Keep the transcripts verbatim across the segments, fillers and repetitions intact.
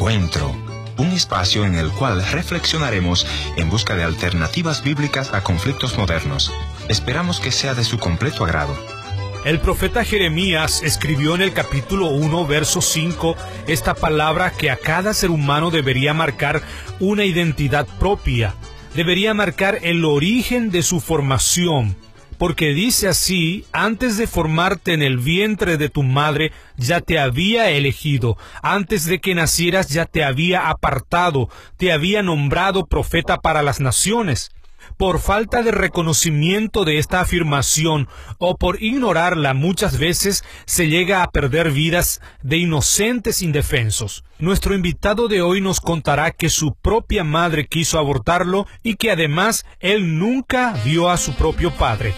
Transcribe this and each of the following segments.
Encuentro, un espacio en el cual reflexionaremos en busca de alternativas bíblicas a conflictos modernos. Esperamos que sea de su completo agrado. El profeta Jeremías escribió en el capítulo uno, verso cinco, esta palabra que a cada ser humano debería marcar una identidad propia, debería marcar el origen de su formación. Porque dice así: antes de formarte en el vientre de tu madre, ya te había elegido. Antes de que nacieras, ya te había apartado. Te había nombrado profeta para las naciones. Por falta de reconocimiento de esta afirmación o por ignorarla, muchas veces se llega a perder vidas de inocentes indefensos. Nuestro invitado de hoy nos contará que su propia madre quiso abortarlo y que además él nunca vio a su propio padre.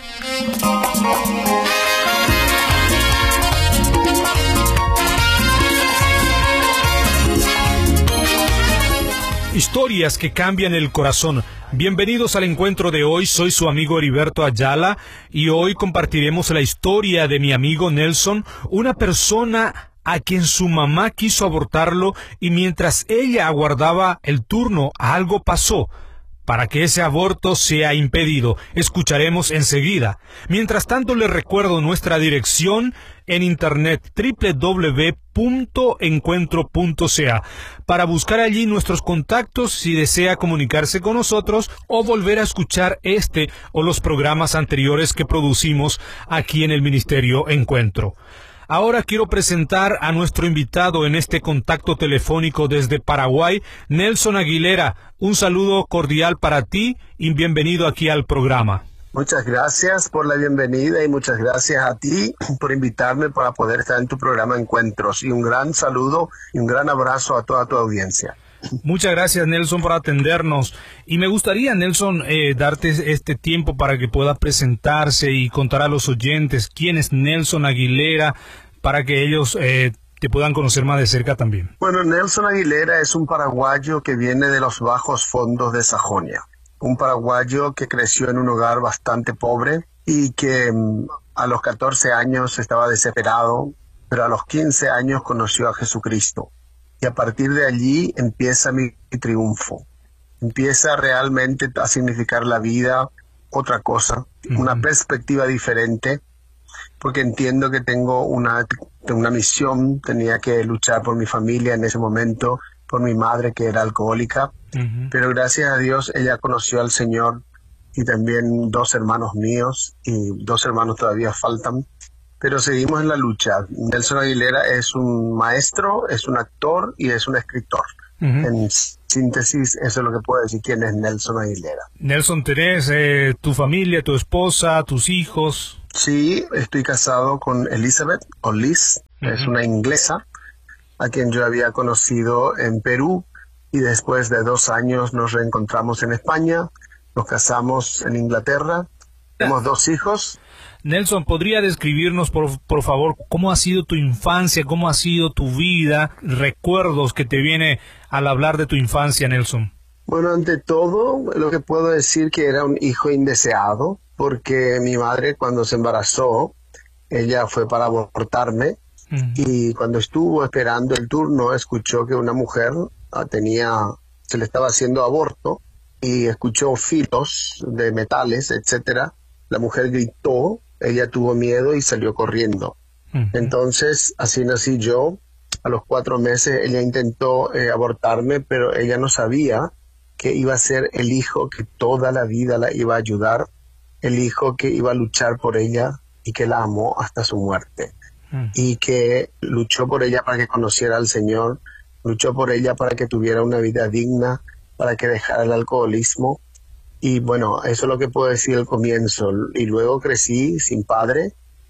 Historias que cambian el corazón. Bienvenidos al encuentro de hoy. Soy su amigo Heriberto Ayala y hoy compartiremos la historia de mi amigo Nelson, una persona a quien su mamá quiso abortarlo y mientras ella aguardaba el turno, algo pasó para que ese aborto sea impedido. Escucharemos enseguida. Mientras tanto, les recuerdo nuestra dirección en internet, doble u doble u doble u punto encuentro punto c a, para buscar allí nuestros contactos si desea comunicarse con nosotros o volver a escuchar este o los programas anteriores que producimos aquí en el Ministerio Encuentro. Ahora quiero presentar a nuestro invitado en este contacto telefónico desde Paraguay, Nelson Aguilera. Un saludo cordial para ti y bienvenido aquí al programa. Muchas gracias por la bienvenida y muchas gracias a ti por invitarme para poder estar en tu programa Encuentros. Y un gran saludo y un gran abrazo a toda tu audiencia. Muchas gracias, Nelson, por atendernos. Y me gustaría, Nelson, eh, darte este tiempo para que pueda presentarse y contar a los oyentes quién es Nelson Aguilera, para que ellos eh, te puedan conocer más de cerca también. Bueno, Nelson Aguilera es un paraguayo que viene de los bajos fondos de Sajonia. Un paraguayo que creció en un hogar bastante pobre y que mm, a los catorce años estaba desesperado, pero a los quince años conoció a Jesucristo. Y a partir de allí empieza mi triunfo. Empieza realmente a significar la vida otra cosa, uh-huh. Una perspectiva diferente, porque entiendo que tengo una, una misión. Tenía que luchar por mi familia en ese momento, por mi madre que era alcohólica, uh-huh. Pero gracias a Dios ella conoció al Señor y también dos hermanos míos y dos hermanos todavía faltan. Pero seguimos en la lucha. Nelson Aguilera es un maestro, es un actor y es un escritor. Uh-huh. En síntesis, eso es lo que puedo decir quién es Nelson Aguilera. Nelson, ¿tenés eh, tu familia, tu esposa, tus hijos? Sí, estoy casado con Elizabeth, o Liz, uh-huh. Es una inglesa, a quien yo había conocido en Perú, y después de dos años nos reencontramos en España, nos casamos en Inglaterra, tenemos dos hijos. Nelson, ¿podría describirnos, por, por favor, cómo ha sido tu infancia, cómo ha sido tu vida, recuerdos que te viene al hablar de tu infancia, Nelson? Bueno, ante todo, lo que puedo decir que era un hijo indeseado, porque mi madre cuando se embarazó, ella fue para abortarme, uh-huh. Y cuando estuvo esperando el turno, escuchó que una mujer tenía, se le estaba haciendo aborto, y escuchó filos de metales, etcétera. La mujer gritó, ella tuvo miedo y salió corriendo. Uh-huh. Entonces, así nací yo. A los cuatro meses ella intentó eh, abortarme, pero ella no sabía que iba a ser el hijo que toda la vida la iba a ayudar, el hijo que iba a luchar por ella y que la amó hasta su muerte. Uh-huh. Y que luchó por ella para que conociera al Señor, luchó por ella para que tuviera una vida digna, para que dejara el alcoholismo. Y bueno, eso es lo que puedo decir al comienzo. Y luego crecí sin padre,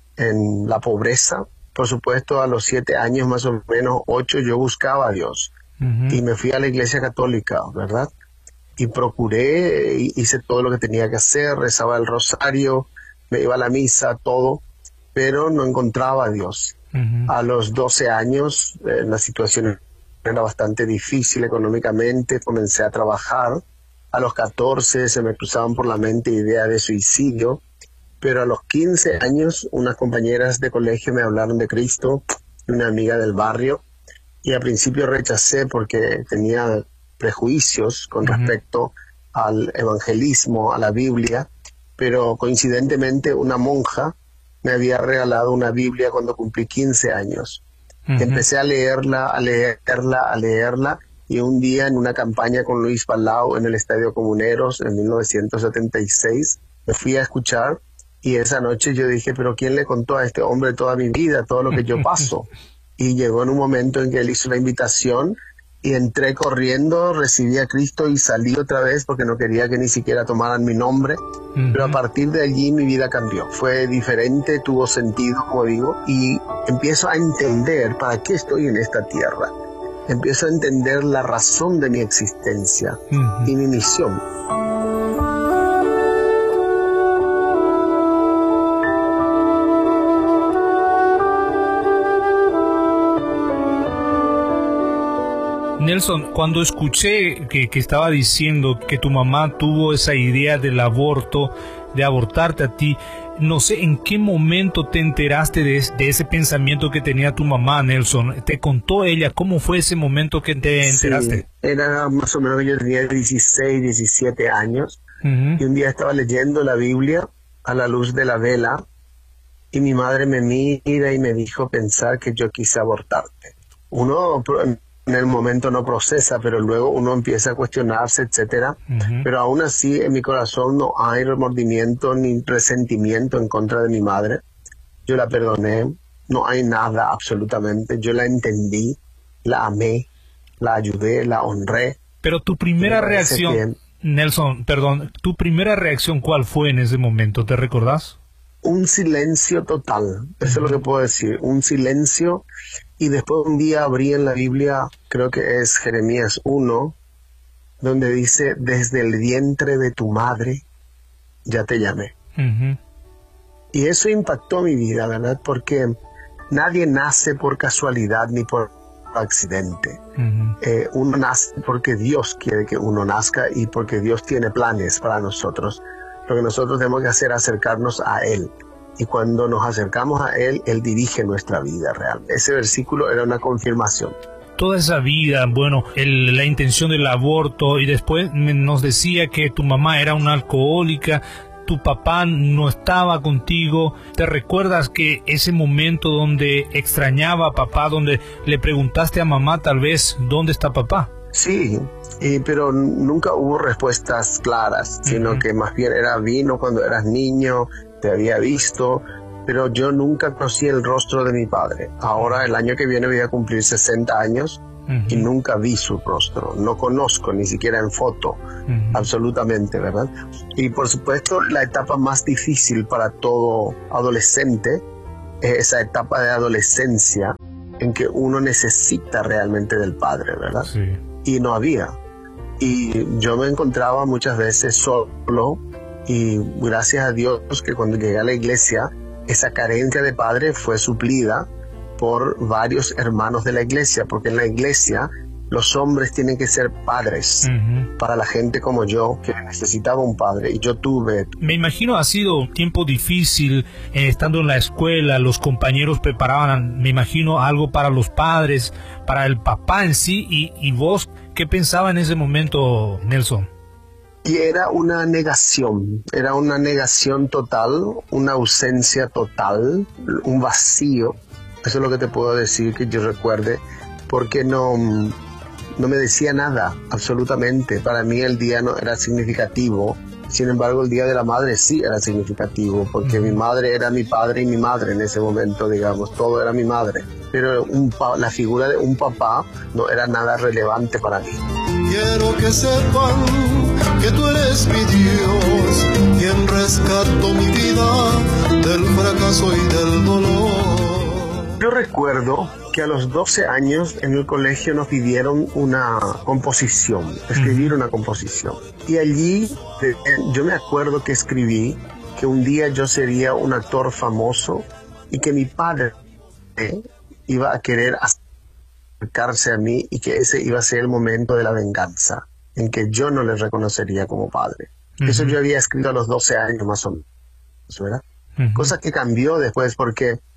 en la pobreza. Por supuesto, a los siete años, más o menos, ocho, yo buscaba a Dios. Uh-huh. Y me fui a la iglesia católica, ¿verdad? Y procuré, hice todo lo que tenía que hacer, rezaba el rosario, me iba a la misa, todo, pero no encontraba a Dios. Uh-huh. A los doce años, eh, la situación era bastante difícil económicamente, comencé a trabajar. A los catorce se me cruzaban por la mente ideas de suicidio, pero a los quince años unas compañeras de colegio me hablaron de Cristo, una amiga del barrio, y al principio rechacé porque tenía prejuicios con uh-huh. respecto al evangelismo, a la Biblia, pero coincidentemente una monja me había regalado una Biblia cuando cumplí quince años. Uh-huh. Empecé a leerla, a leerla, a leerla, y un día en una campaña con Luis Palau en el Estadio Comuneros en mil novecientos setenta y seis, me fui a escuchar, y esa noche yo dije, pero ¿quién le contó a este hombre toda mi vida, todo lo que yo paso? Y llegó en un momento en que él hizo la invitación, y entré corriendo, recibí a Cristo y salí otra vez porque no quería que ni siquiera tomaran mi nombre. Uh-huh. Pero a partir de allí mi vida cambió. Fue diferente, tuvo sentido, como digo, y empiezo a entender para qué estoy en esta tierra. Empiezo a entender la razón de mi existencia uh-huh. y mi misión. Nelson, cuando escuché que, que estaba diciendo que tu mamá tuvo esa idea del aborto, de abortarte a ti, no sé en qué momento te enteraste de, de ese pensamiento que tenía tu mamá, Nelson. ¿Te contó ella cómo fue ese momento que te enteraste? Sí, era más o menos que yo tenía dieciséis, diecisiete años, uh-huh. y un día estaba leyendo la Biblia a la luz de la vela, y mi madre me mira y me dijo pensar que yo quise abortarte. Uno en el momento no procesa, pero luego uno empieza a cuestionarse, etcétera. Uh-huh. Pero aún así en mi corazón no hay remordimiento ni resentimiento en contra de mi madre. Yo la perdoné, no hay nada absolutamente. Yo la entendí, la amé, la ayudé, la honré. Pero tu primera reacción, bien. Nelson, perdón, tu primera reacción, ¿cuál fue en ese momento? ¿Te recordás? Un silencio total, eso uh-huh. es lo que puedo decir, un silencio. Y después un día abrí en la Biblia, creo que es Jeremías uno, donde dice, desde el vientre de tu madre ya te llamé. Uh-huh. Y eso impactó mi vida, ¿verdad? Porque nadie nace por casualidad ni por accidente. Uh-huh. Eh, uno nace porque Dios quiere que uno nazca y porque Dios tiene planes para nosotros. Lo que nosotros tenemos que hacer es acercarnos a Él. Y cuando nos acercamos a Él, Él dirige nuestra vida real. Ese versículo era una confirmación. Toda esa vida, bueno, el, la intención del aborto, y después nos decía que tu mamá era una alcohólica, tu papá no estaba contigo. ¿Te recuerdas que ese momento donde extrañaba a papá, donde le preguntaste a mamá tal vez, ¿dónde está papá? Sí, y, pero nunca hubo respuestas claras, sino uh-huh. que más bien era vino cuando eras niño, te había visto, pero yo nunca conocí el rostro de mi padre. Ahora el año que viene voy a cumplir sesenta años uh-huh. y nunca vi su rostro, no conozco ni siquiera en foto, uh-huh. absolutamente, ¿verdad? Y por supuesto la etapa más difícil para todo adolescente es esa etapa de adolescencia en que uno necesita realmente del padre, ¿verdad? Sí. Y no había. Y yo me encontraba muchas veces solo, y gracias a Dios que cuando llegué a la iglesia, esa carencia de padre fue suplida por varios hermanos de la iglesia, porque en la iglesia los hombres tienen que ser padres uh-huh. para la gente como yo, que necesitaba un padre, y yo tuve. Me imagino ha sido un tiempo difícil, eh, estando en la escuela, los compañeros preparaban, me imagino, algo para los padres, para el papá en sí, y, y vos, ¿qué pensaba en ese momento, Nelson? Y era una negación, era una negación total, una ausencia total, un vacío. Eso es lo que te puedo decir que yo recuerde, porque no, no me decía nada, absolutamente. Para mí el día no era significativo, sin embargo el Día de la Madre sí era significativo, porque mi madre era mi padre y mi madre en ese momento, digamos, todo era mi madre. Pero un pa- la figura de un papá no era nada relevante para mí. Quiero que sepan que tú eres mi Dios, quien rescató mi vida del fracaso y del dolor. Yo recuerdo que a los doce años en el colegio nos pidieron una composición, escribir una composición. Y allí eh, yo me acuerdo que escribí que un día yo sería un actor famoso y que mi padre eh, iba a querer acercarse a mí y que ese iba a ser el momento de la venganza, en que yo no le reconocería como padre. Uh-huh. Eso yo había escrito a los doce años más o menos, ¿verdad? Uh-huh. Cosa que cambió después porque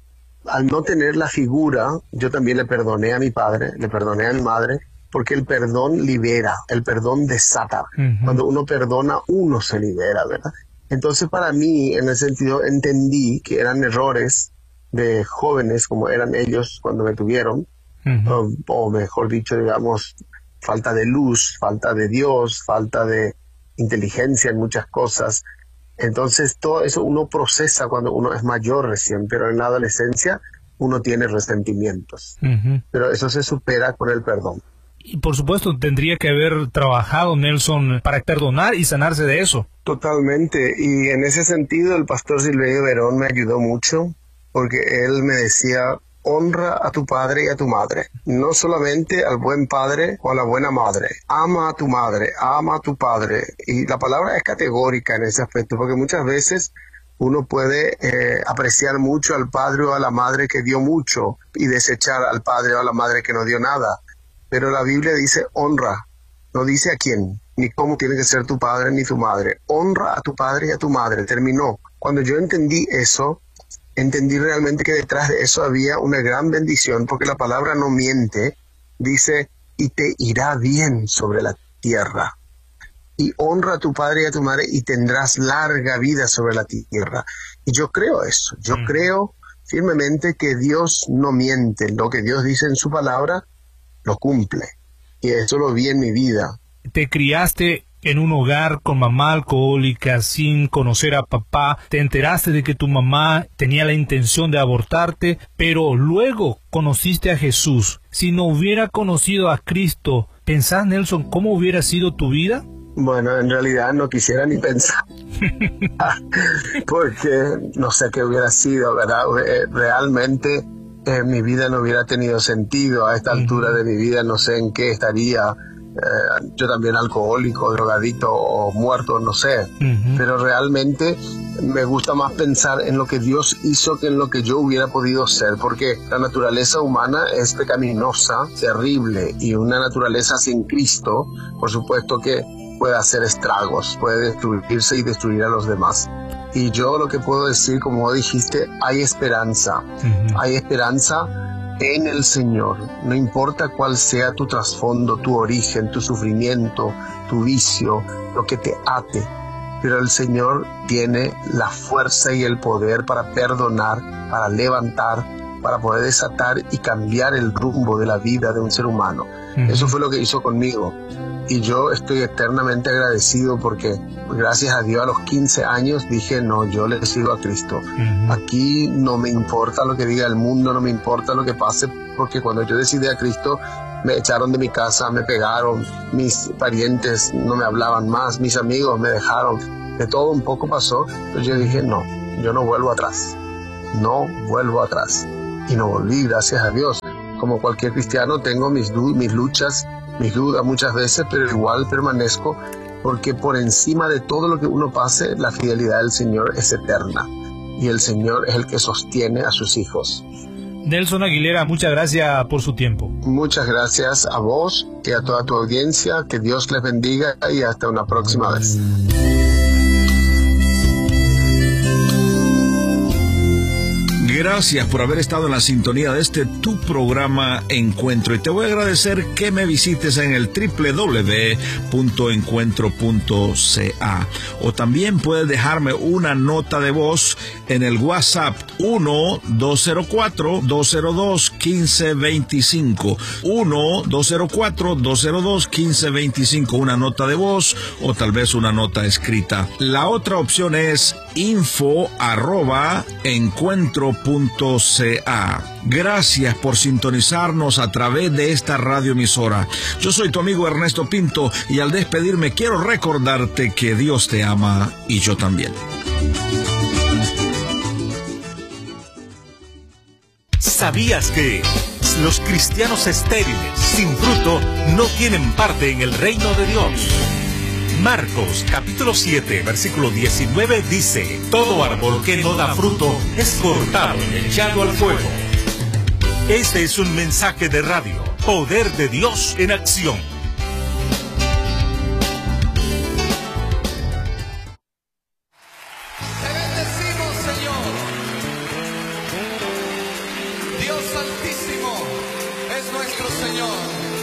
al no tener la figura, yo también le perdoné a mi padre, le perdoné a mi madre, porque el perdón libera, el perdón desata. Uh-huh. Cuando uno perdona, uno se libera, ¿verdad? Entonces, para mí, en ese sentido, entendí que eran errores de jóvenes, como eran ellos cuando me tuvieron, uh-huh. o, o mejor dicho, digamos, falta de luz, falta de Dios, falta de inteligencia en muchas cosas. Entonces, todo eso uno procesa cuando uno es mayor recién, pero en la adolescencia uno tiene resentimientos. Uh-huh. Pero eso se supera con el perdón. Y por supuesto tendría que haber trabajado Nelson para perdonar y sanarse de eso. Totalmente, y en ese sentido el pastor Silverio Verón me ayudó mucho, porque él me decía, honra a tu padre y a tu madre, no solamente al buen padre o a la buena madre, ama a tu madre, ama a tu padre, y la palabra es categórica en ese aspecto, porque muchas veces uno puede eh, apreciar mucho al padre o a la madre que dio mucho y desechar al padre o a la madre que no dio nada. Pero la Biblia dice honra, no dice a quién, ni cómo tiene que ser tu padre ni tu madre. Honra a tu padre y a tu madre, terminó. Cuando yo entendí eso, entendí realmente que detrás de eso había una gran bendición, porque la palabra no miente, dice, y te irá bien sobre la tierra. Y honra a tu padre y a tu madre y tendrás larga vida sobre la tierra. Y yo creo eso, yo mm. creo firmemente que Dios no miente, lo que Dios dice en su palabra, lo cumple, y eso lo vi en mi vida. Te criaste en un hogar con mamá alcohólica, sin conocer a papá, te enteraste de que tu mamá tenía la intención de abortarte, pero luego conociste a Jesús. Si no hubiera conocido a Cristo, ¿pensás, Nelson, cómo hubiera sido tu vida? Bueno, en realidad no quisiera ni pensar, porque no sé qué hubiera sido, ¿verdad? Realmente Eh, mi vida no hubiera tenido sentido. A esta uh-huh. altura de mi vida no sé en qué estaría, eh, yo también alcohólico, drogadito o muerto, no sé, uh-huh. pero realmente me gusta más pensar en lo que Dios hizo que en lo que yo hubiera podido ser, porque la naturaleza humana es pecaminosa, terrible, y una naturaleza sin Cristo, por supuesto que puede hacer estragos, puede destruirse y destruir a los demás. Y yo lo que puedo decir, como dijiste, hay esperanza. Uh-huh. Hay esperanza en el Señor. No importa cuál sea tu trasfondo, tu origen, tu sufrimiento, tu vicio, lo que te ate. Pero el Señor tiene la fuerza y el poder para perdonar, para levantar, para poder desatar y cambiar el rumbo de la vida de un ser humano. Uh-huh. Eso fue lo que hizo conmigo. Y yo estoy eternamente agradecido porque, gracias a Dios, a los quince años dije, no, yo le sigo a Cristo. Uh-huh. Aquí no me importa lo que diga el mundo, no me importa lo que pase, porque cuando yo decidí a Cristo, me echaron de mi casa, me pegaron, mis parientes no me hablaban más, mis amigos me dejaron, de todo un poco pasó, pero yo dije, no, yo no vuelvo atrás, no vuelvo atrás. Y no volví, gracias a Dios. Como cualquier cristiano tengo mis, du- mis luchas, mis dudas muchas veces, pero igual permanezco, porque por encima de todo lo que uno pase, la fidelidad del Señor es eterna, y el Señor es el que sostiene a sus hijos. Nelson Aguilera, muchas gracias por su tiempo. Muchas gracias a vos y a toda tu audiencia, que Dios les bendiga y hasta una próxima vez. Gracias por haber estado en la sintonía de este tu programa Encuentro, y te voy a agradecer que me visites en el doble u doble u doble u punto encuentro punto c a, o también puedes dejarme una nota de voz en el WhatsApp uno dos cero cuatro dos cero dos uno cinco dos cinco uno dos cero cuatro dos cero dos uno cinco dos cinco, una nota de voz o tal vez una nota escrita. La otra opción es info arroba encuentro punto c a. Gracias por sintonizarnos a través de esta radioemisora. Yo soy tu amigo Ernesto Pinto, y al despedirme quiero recordarte que Dios te ama y yo también. ¿Sabías que los cristianos estériles, sin fruto, no tienen parte en el reino de Dios? Marcos capítulo siete, versículo diecinueve dice: todo árbol que no da fruto es cortado y echado al fuego. Este es un mensaje de radio, Poder de Dios en Acción.